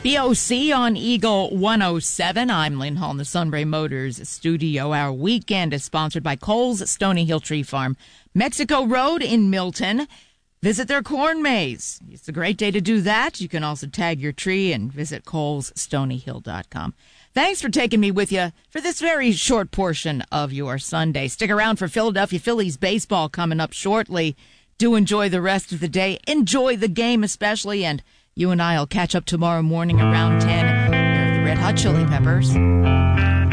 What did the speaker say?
BOC on Eagle 107. I'm Lynn Hall in the Sunbury Motors studio. Our weekend is sponsored by Cole's Stony Hill Tree Farm, Mexico Road in Milton. Visit their corn maze. It's a great day to do that. You can also tag your tree and visit colesstonyhill.com. Thanks for taking me with you for this very short portion of your Sunday. Stick around for Philadelphia Phillies baseball coming up shortly. Do enjoy the rest of the day. Enjoy the game especially, and you and I will catch up tomorrow morning around 10. Here are the Red Hot Chili Peppers.